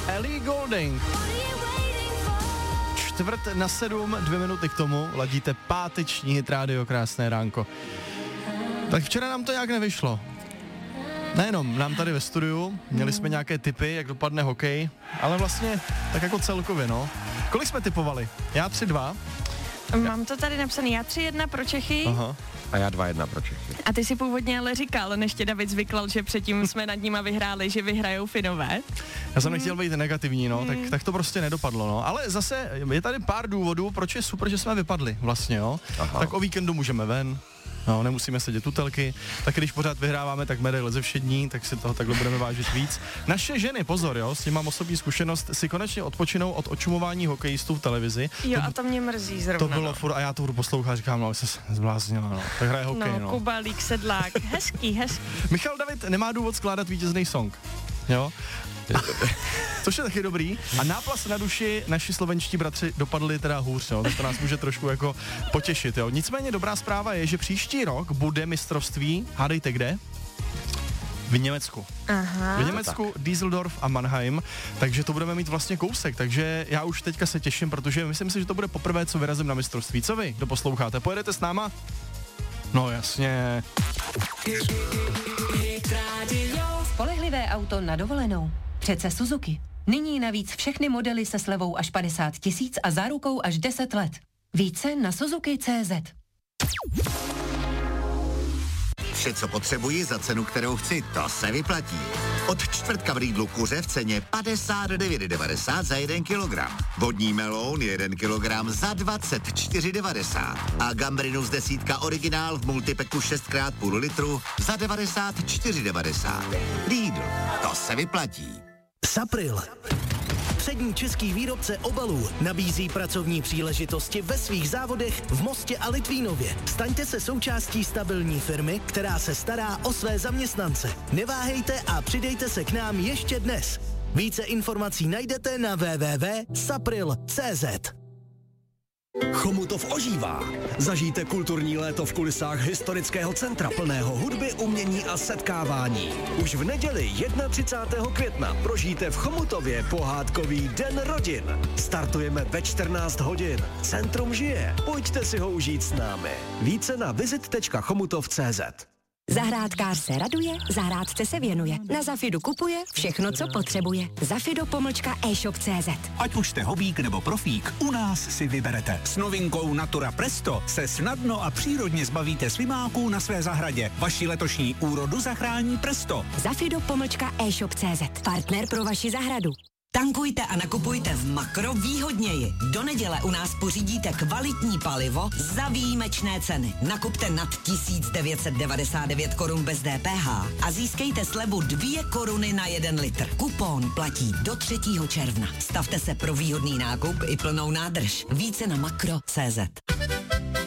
Ellie Goulding. 6:45, 2 minuty k tomu, ladíte páteční Hit Radio, krásné ránko. Tak včera nám to nějak nevyšlo. Nejenom nám tady ve studiu, měli jsme nějaké tipy, jak dopadne hokej, ale vlastně tak jako celkově, no. Kolik jsme tipovali? Já 3-2. Mám to tady napsané, já 3-1 pro Čechy. Aha. A já 2-1 pro Čechy. A ty si původně ale říkal, než tě David zvyklal, že předtím jsme nad nima vyhráli, že vyhrajou Finové. Já jsem nechtěl být negativní, no, tak to prostě nedopadlo, no. Ale zase je tady pár důvodů, proč je super, že jsme vypadli vlastně, jo. Aha. Tak o víkendu můžeme ven. No, nemusíme sedět u telky, tak když pořád vyhráváme, tak medaile ze všední, tak si toho takhle budeme vážit víc. Naše ženy, pozor, jo, s tím mám osobní zkušenost, si konečně odpočinou od očumování hokejistů v televizi. Jo, a to mě mrzí zrovna. To bylo furt, a já to budu poslouchat, říkám, no, se zbláznila, no, tak hraje hokej, no. Kubalík, Sedlák, hezký. Michal David nemá důvod skládat vítězný song, jo. Což je taky dobrý. A náplas na duši naši slovenští bratři dopadli teda hůř, jo, tak to nás může trošku jako potěšit, jo. Nicméně dobrá zpráva je, že příští rok bude mistrovství, hádejte kde? V Německu. Aha. V Německu Düsseldorf a Mannheim, takže to budeme mít vlastně kousek, takže já už teďka se těším, protože myslím si, že to bude poprvé, co vyrazím na mistrovství. Co vy, kdo posloucháte, pojedete s náma? No jasně. Spolehlivé auto na dovolenou. Přece Suzuki. Nyní navíc všechny modely se slevou až 50 000 a zárukou až 10 let. Více na Suzuki.cz. Vše, co potřebuji za cenu, kterou chci, to se vyplatí. Od čtvrtka v Lidlu kuře v ceně 59,90 za 1 kilogram. Vodní meloun 1 kilogram za 24,90. A gambrinus desítka originál v multipeku 6x půl litru za 94,90. Lidl, to se vyplatí. Sapril. Přední český výrobce obalů nabízí pracovní příležitosti ve svých závodech v Mostě a Litvínově. Staňte se součástí stabilní firmy, která se stará o své zaměstnance. Neváhejte a přidejte se k nám ještě dnes. Více informací najdete na www.sapril.cz. Chomutov ožívá. Zažijte kulturní léto v kulisách historického centra plného hudby, umění a setkávání. Už v neděli 31. května prožijte v Chomutově pohádkový Den rodin. Startujeme ve 14 hodin. Centrum žije. Pojďte si ho užít s námi. Více na visit.chomutov.cz. Zahrádkář se raduje, zahrádce se věnuje. Na Zafidu kupuje všechno, co potřebuje. Zafido-e-shop.cz. Ať už jste hobík nebo profík, u nás si vyberete. S novinkou Natura Presto se snadno a přírodně zbavíte slimáků na své zahradě. Vaši letošní úrodu zachrání Presto. Zafido-e-shop.cz. Partner pro vaši zahradu. Tankujte a nakupujte v Makro výhodněji. Do neděle u nás pořídíte kvalitní palivo za výjimečné ceny. Nakupte nad 1999 korun bez DPH a získejte slevu 2 koruny na 1 litr. Kupón platí do 3. června. Stavte se pro výhodný nákup i plnou nádrž. Více na makro.cz.